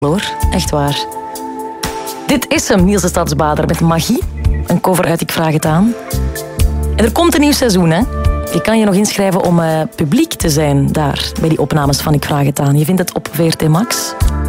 hoor, echt waar. Dit is hem, Niels de Stadsbader met Magie. Een cover uit Ik Vraag Het Aan. En er komt een nieuw seizoen, hè. Je kan je nog inschrijven om publiek te zijn daar, bij die opnames van Ik Vraag Het Aan. Je vindt het op VRT Max.